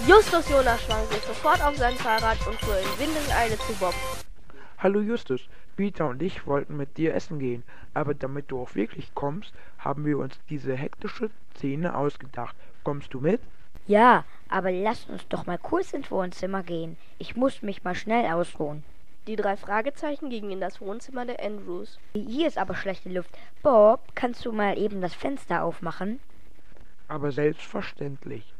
Justus Jonas schwang sich sofort auf sein Fahrrad und fuhr in Windeseile zu Bob. Hallo Justus, Peter und ich wollten mit dir essen gehen, aber damit du auch wirklich kommst, haben wir uns diese hektische Szene ausgedacht. Kommst du mit? Ja, aber lasst uns doch mal kurz ins Wohnzimmer gehen. Ich muss mich mal schnell ausruhen. Die 3 Fragezeichen gingen in das Wohnzimmer der Andrews. Hier ist aber schlechte Luft. Bob, kannst du mal eben das Fenster aufmachen? Aber selbstverständlich.